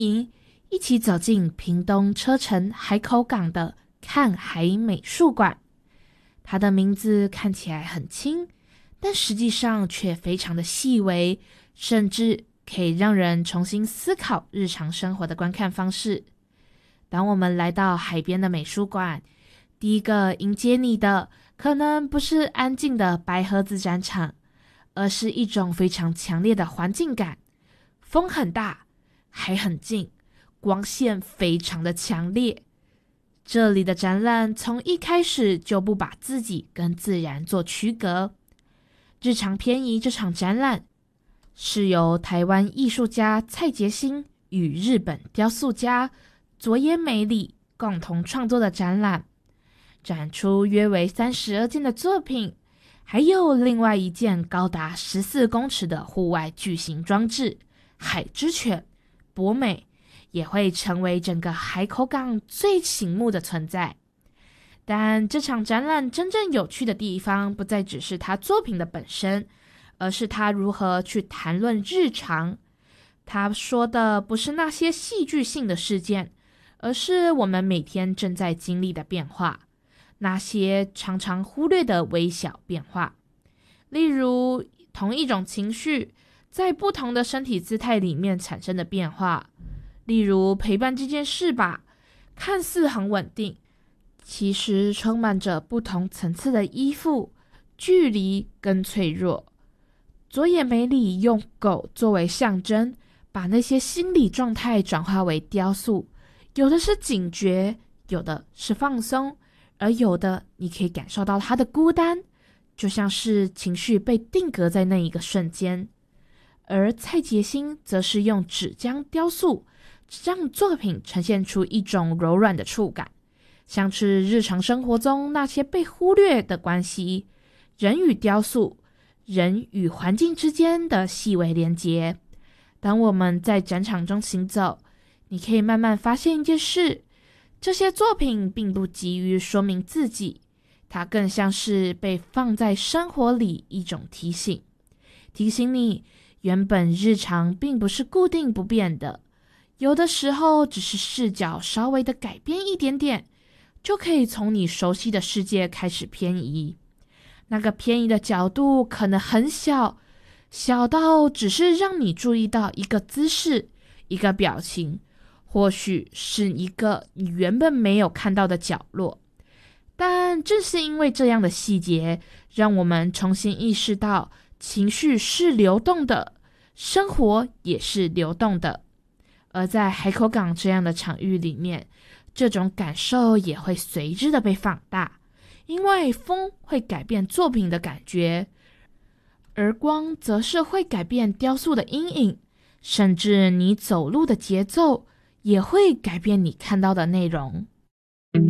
一起走进屏东车城海口港的看海美术馆。它的名字看起来很轻，但实际上却非常的细微，甚至可以让人重新思考日常生活的观看方式。当我们来到海边的美术馆，第一个迎接你的可能不是安静的白盒子展场，而是一种非常强烈的环境感。风很大，海很近，光线非常的强烈。这里的展览从一开始就不把自己跟自然做区隔。日常偏移这场展览是由台湾艺术家蔡杰星与日本雕塑家佐野美里共同创作的展览，展出约为32件的作品，还有另外一件高达14公尺的户外巨型装置海之犬博美，也会成为整个海口港最醒目的存在。但这场展览真正有趣的地方，不再只是他作品的本身，而是他如何去谈论日常。他说的不是那些戏剧性的事件，而是我们每天正在经历的变化，那些常常忽略的微小变化。例如，同一种情绪在不同的身体姿态里面产生的变化。例如陪伴这件事吧，看似很稳定，其实充满着不同层次的依附、距离跟脆弱。佐野美里用狗作为象征，把那些心理状态转化为雕塑，有的是警觉，有的是放松，而有的你可以感受到它的孤单，就像是情绪被定格在那一个瞬间。而蔡杰星则是用纸浆雕塑，让作品呈现出一种柔软的触感，像是日常生活中那些被忽略的关系，人与雕塑，人与环境之间的细微连结。当我们在展场中行走，你可以慢慢发现一件事，这些作品并不急于说明自己，它更像是被放在生活里一种提醒，提醒你原本日常并不是固定不变的，有的时候只是视角稍微的改变一点点，就可以从你熟悉的世界开始偏移。那个偏移的角度可能很小，小到只是让你注意到一个姿势，一个表情，或许是一个你原本没有看到的角落。但正是因为这样的细节，让我们重新意识到情绪是流动的，生活也是流动的。而在海口港这样的场域里面，这种感受也会随之的被放大，因为风会改变作品的感觉，而光则是会改变雕塑的阴影，甚至你走路的节奏也会改变你看到的内容。